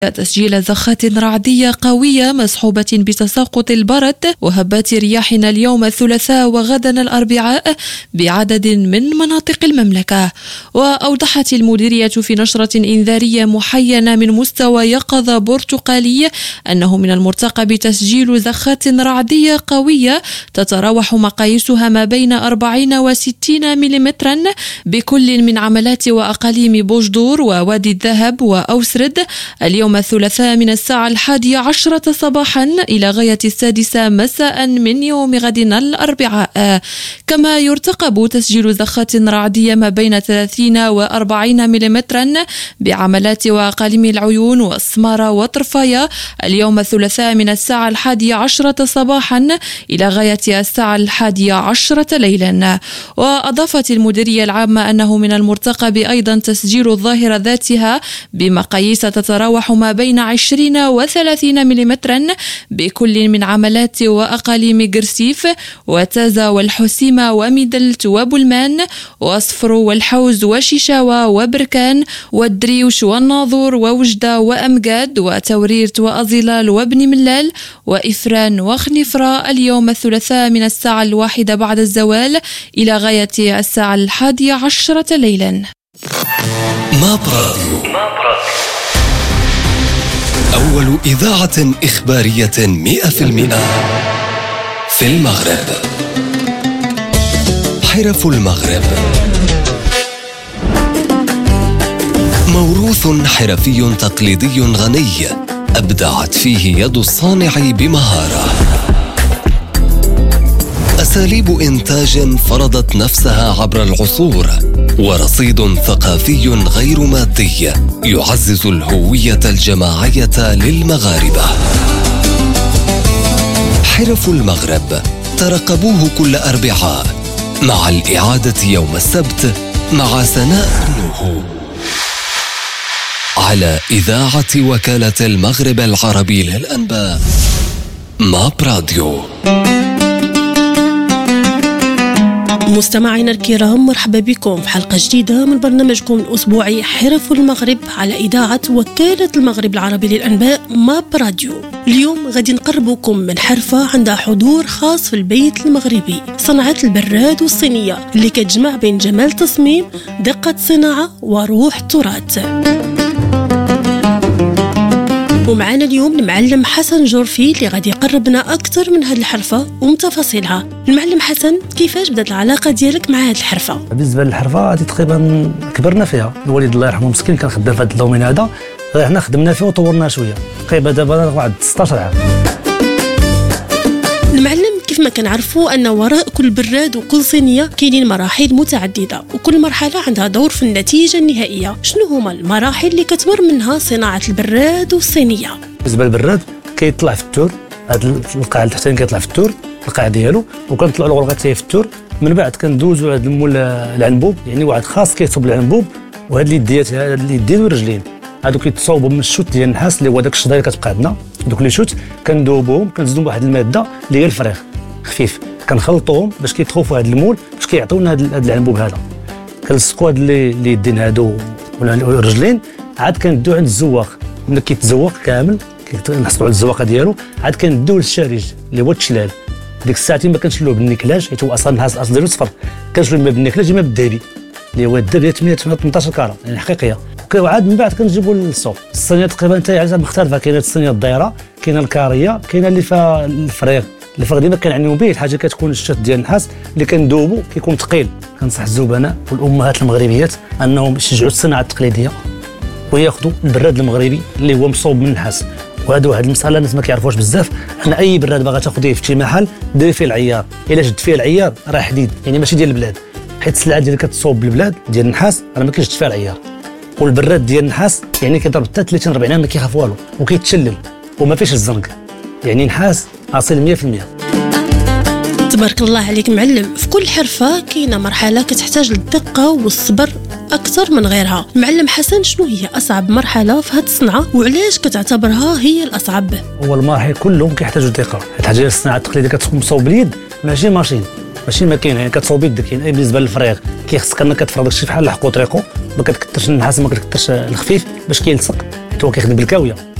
تسجيل زخات رعدية قوية مصحوبة بتساقط البرد وهبات رياح اليوم الثلاثاء وغدا الأربعاء بعدد من مناطق المملكة. وأوضحت المديرية في نشرة إنذارية محينة من مستوى يقظة برتقالي أنه من المرتقب تسجيل زخات رعدية قوية تتراوح مقاييسها ما بين 40 و 60 ملم بكل من عملات وأقاليم بوجدور ووادي الذهب وأوسرد اليوم الثلاثاء من الساعة 11 صباحا إلى غاية 6 مساء من يوم غد الأربعاء. كما يرتقب تسجيل زخات رعدية ما بين 30 و 40 ملم بعملات وأقاليم العيون والسمارة وطرفايا اليوم الثلاثاء من الساعة 11 صباحا إلى غاية الساعة 11 ليلا. وأضافت المديرية العامة أنه من المرتقب أيضا تسجيل الظاهرة ذاتها بمقاييس تتراوح ما بين 20 و 30 ملم بكل من عملات وأقاليم قرسيف وتازة والحسيمة وميدلت وبلمان وصفر والحوز وشيشاوة وبركان والدريوش والناظور ووجدة وأمجاد وتوريرت وأزلال وابن ملال وإفران وخنفرة اليوم الثلاثاء من الساعة 1 بعد الزوال إلى غاية الساعة 11 ليلا. ما براديو أول إذاعة إخبارية 100% في المغرب. حرف المغرب موروث حرفي تقليدي غني أبدعت فيه يد الصانع بمهارة. أساليب إنتاج فرضت نفسها عبر العصور ورصيد ثقافي غير مادي يعزز الهوية الجماعية للمغاربة. حرف المغرب ترقبوه كل أربعاء مع الإعادة يوم السبت مع سناء نوح على إذاعة وكالة المغرب العربي للأنباء ما براديو. مستمعينا الكرام، مرحبا بكم في حلقة جديدة من برنامجكم الأسبوعي حرف المغرب على إذاعة وكالة المغرب العربي للأنباء ما براديو. اليوم غادي نقربكم من حرفة عندها حضور خاص في البيت المغربي، صنعة البراد والصينية اللي كتجمع بين جمال تصميم، دقة صناعة وروح تراث. ومعنا اليوم المعلم حسن جورفي اللي غادي يقربنا أكثر من هذه الحرفة ومن تفاصيلها. المعلم حسن، كيفاش بدات العلاقة ديالك مع هذه الحرفة؟ بالنسبة للحرفة هذه تقريبا كبرنا فيها، الوالد الله يرحمه مسكين كان خدام في هذا الدومين هذا، حنا خدمنا فيه وطورنا شوية، تقريبا دابا واحد 16 عام. المعلم، كيف ما كنعرفوا أن وراء كل براد وكل صينية كاينين مراحل متعددة وكل مرحلة عندها دور في النتيجة النهائية، شنو هما المراحل اللي كتمر منها صناعة البراد والصينية؟ بالنسبة للبراد كيطلع في التور، هذا القاع التحتاني كيطلع في التور القاع ديالو، وكنطلعوا الغرقة حتى في التور، من بعد كندوزوا هذا المول العنبوب، يعني واحد خاص كيصوب العنبوب، وهاد اليديات هاد اليدين والرجلين هادو كيتصاوبوا من الشوت ديال النحاس اللي هو داك الشظاير اللي كتبقى عندنا، دوك لي شوت كندوبوهم كنزيدوا بواحد الماده اللي هي الفريغ خفيف، كنخلطوهم باش كيدخلوا في هذا المول باش كيعطيونا هذا العنبوب هذا. كنلصقوا هاد اللي يدين هادو والرجلين، عاد كندوه عند الزواق، ملي كيتزوق كامل كنحصلوا على الزواقه ديالو، عاد كندوه للشارج اللي هو التشلال. ديك الساعتين ما كنشلوه بالنيكلاج حيت هو اصلا النحاس الاصل ديالو صفر، كنشلوه اما بالنيكلاج اما بالذهبي اللي هو الذهب 18 كاره يعني حقيقيه. وعاد من بعد كنجيبوا للسوق. الصينيه تقريبا حتى هي مختلفه، كاينه الصينيه الدايره، كاينه الكاريه، كاينه اللي فيها الفريغ. الفريغ ديما كنعنيو به الحاجه كتكون الشات ديال النحاس اللي كندوبو كيكون ثقيل. كنصح الزبناء والامهات المغربيات انهم يشجعوا الصناعه التقليديه وياخذوا البراد المغربي اللي هو مصوب من النحاس. وهذا واحد المساله الناس ما كيعرفوش بزاف، ان اي براد باغا تاخذيه في شي محل ديري فيه العيار، الا شد فيه العيار راه حديد يعني ماشي ديال البلاد، حيت السلعه اللي كتصوب بالبلاد ديال النحاس راه ما كيشد فيها العيار. والبراد ديال النحاس يعني كيضرب حتى 30 40 عام ما كيخاف والو وكيتشلل وما فيش الزنق، يعني نحاس اصيل 100%. تبارك الله عليك معلم. في كل حرفة كاينه مرحلة كتحتاج للدقة والصبر أكثر من غيرها. معلم حسن، شنو هي أصعب مرحلة في هذه الصنعة وعلاش كتعتبرها هي الأصعب؟ هو المراحل كلهم كيحتاجوا دقة، حيت حاجة الصناعة التقليدية كتكون مصوب باليد ماشي ماشين، ماشي ما كاين، يعني كتصوب بيدك. يعني بالنسبة للفريغ كيخصك انك كتفرغ داكشي بحال الحق وطريقو، ما كتكثرش النحاس ما كتكثرش الخفيف باش كيلصق حتى هو كيخدم بالكاويه.